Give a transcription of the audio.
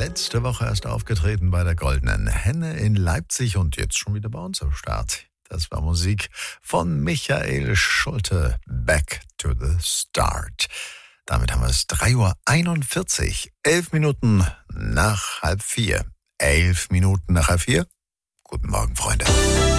letzte Woche erst aufgetreten bei der Goldenen Henne in Leipzig und jetzt schon wieder bei uns am Start. Das war Musik von Michael Schulte, Back to the Start. Damit haben wir es 3:41 Uhr, 11 Minuten nach 3:30. 11 Minuten nach 4. Guten Morgen, Freunde.